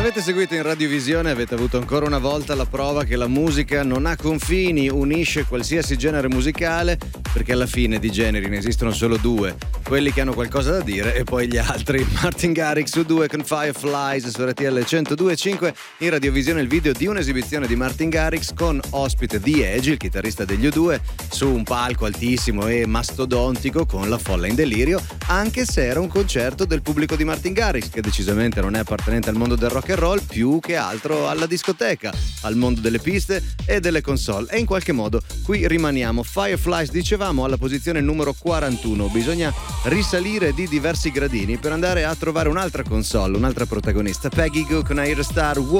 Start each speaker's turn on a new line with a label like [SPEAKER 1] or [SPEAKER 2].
[SPEAKER 1] avete seguito in radiovisione avete avuto ancora una volta la prova che la musica non ha confini, unisce qualsiasi genere musicale, perché alla fine di generi ne esistono solo due, quelli che hanno qualcosa da dire e poi gli altri. Martin Garrix su 2 con Fireflies su RTL 102.5. In radiovisione il video di un'esibizione di Martin Garrix con ospite The Edge, il chitarrista degli U2, su un palco altissimo e mastodontico con la folla in delirio, anche se era un concerto del pubblico di Martin Garrix, che decisamente non è appartenente al mondo del rock and roll, più che altro alla discoteca, al mondo delle piste e delle console. E in qualche modo qui rimaniamo. Fireflies, dicevamo, alla posizione numero 41. Bisogna risalire di diversi gradini per andare a trovare un'altra console, un'altra protagonista. Peggy Gou con Aerostar